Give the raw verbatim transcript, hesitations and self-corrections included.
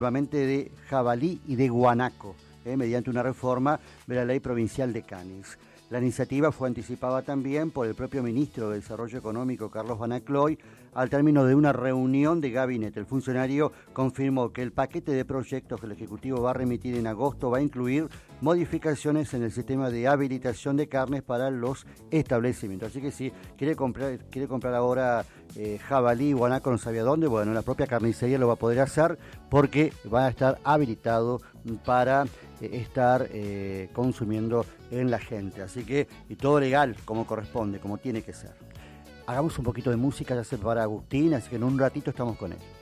nuevamente de jabalí y de guanaco, eh, mediante una reforma de la Ley Provincial de Canes. La iniciativa fue anticipada también por el propio ministro de Desarrollo Económico, Carlos Van Acloy, al término de una reunión de gabinete. El funcionario confirmó que el paquete de proyectos que el Ejecutivo va a remitir en agosto va a incluir modificaciones en el sistema de habilitación de carnes para los establecimientos. Así que si quiere comprar, quiere comprar ahora eh, jabalí, guanaco, no sabía dónde, bueno, la propia carnicería lo va a poder hacer porque va a estar habilitado para eh, estar eh, consumiendo en la gente. Así que, y todo legal, como corresponde, como tiene que ser. Hagamos un poquito de música, ya se para Agustín, así que en un ratito estamos con él.